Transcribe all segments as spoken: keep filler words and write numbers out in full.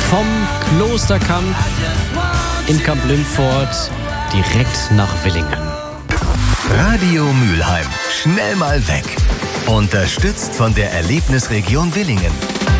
vom Klosterkamp in Kamp-Lindfort direkt nach Villingen. Radio Mülheim. Schnell mal weg. Unterstützt von der Erlebnisregion Villingen.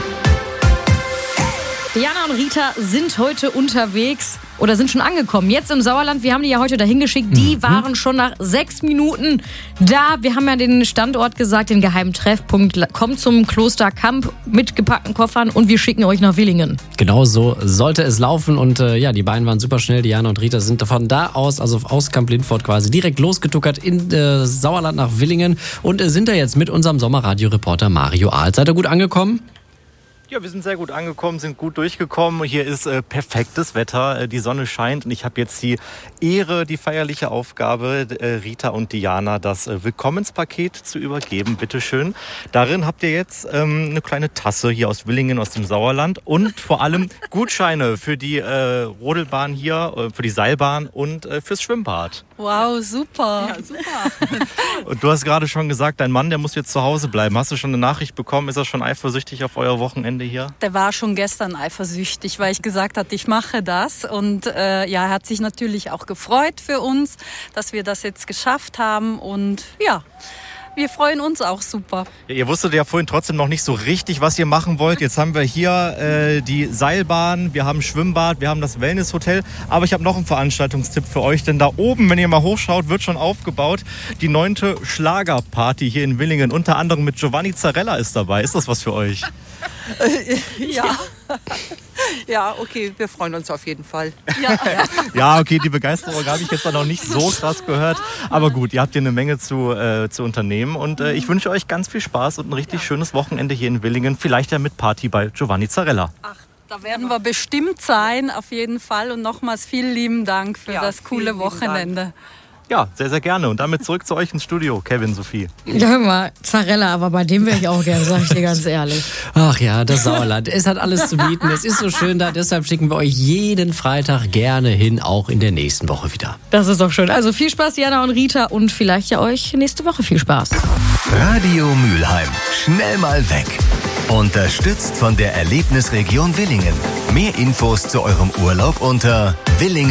Diana und Rita sind heute unterwegs oder sind schon angekommen. Jetzt im Sauerland. Wir haben die ja heute dahin geschickt. Die mhm. waren schon nach sechs Minuten da. Wir haben ja den Standort gesagt, den geheimen Treffpunkt. Kommt zum Klosterkamp mit gepackten Koffern und wir schicken euch nach Villingen. Genau so sollte es laufen. Und äh, ja, die beiden waren super schnell. Diana und Rita sind von da aus, also aus Kamp-Lindfort quasi, direkt losgetuckert in äh, Sauerland nach Villingen und äh, sind da jetzt mit unserem Sommerradio-Reporter Mario Ahl. Seid ihr gut angekommen? Ja, wir sind sehr gut angekommen, sind gut durchgekommen. Hier ist äh, perfektes Wetter, äh, die Sonne scheint und ich habe jetzt die Ehre, die feierliche Aufgabe, äh, Rita und Diana das äh, Willkommenspaket zu übergeben. Bitteschön. Darin habt ihr jetzt ähm, eine kleine Tasse hier aus Villingen, aus dem Sauerland und vor allem Gutscheine für die äh, Rodelbahn hier, äh, für die Seilbahn und äh, fürs Schwimmbad. Wow, super. Ja, super. Und du hast gerade schon gesagt, dein Mann, der muss jetzt zu Hause bleiben. Hast du schon eine Nachricht bekommen? Ist er schon eifersüchtig auf euer Wochenende hier? Der war schon gestern eifersüchtig, weil ich gesagt hatte, ich mache das. Und äh, ja, er hat sich natürlich auch gefreut für uns, dass wir das jetzt geschafft haben. Und ja, wir freuen uns auch super. Ja, ihr wusstet ja vorhin trotzdem noch nicht so richtig, was ihr machen wollt. Jetzt haben wir hier äh, die Seilbahn, wir haben Schwimmbad, wir haben das Wellnesshotel. Aber ich habe noch einen Veranstaltungstipp für euch, denn da oben, wenn ihr mal hochschaut, wird schon aufgebaut die neunte Schlagerparty hier in Villingen. Unter anderem mit Giovanni Zarella ist dabei. Ist das was für euch? Ja. Ja, okay, wir freuen uns auf jeden Fall. Ja, Ja, okay, die Begeisterung habe ich jetzt noch nicht so krass gehört. Aber gut, ihr habt hier eine Menge zu, äh, zu unternehmen. Und äh, ich wünsche euch ganz viel Spaß und ein richtig schönes Wochenende hier in Villingen. Vielleicht ja mit Party bei Giovanni Zarella. Ach, da werden wir bestimmt sein, auf jeden Fall. Und nochmals vielen lieben Dank für Ja, das coole vielen lieben Wochenende. Ja, sehr, sehr gerne. Und damit zurück zu euch ins Studio, Kevin, Sophie. Ja, hör mal, Zarella, aber bei dem wäre ich auch gern, sag ich dir ganz ehrlich. Ach ja, das Sauerland. Es hat alles zu bieten. Es ist so schön da. Deshalb schicken wir euch jeden Freitag gerne hin, auch in der nächsten Woche wieder. Das ist doch schön. Also viel Spaß, Diana und Rita, und vielleicht ja euch nächste Woche viel Spaß. Radio Mülheim. Schnell mal weg. Unterstützt von der Erlebnisregion Villingen. Mehr Infos zu eurem Urlaub unter Villingen.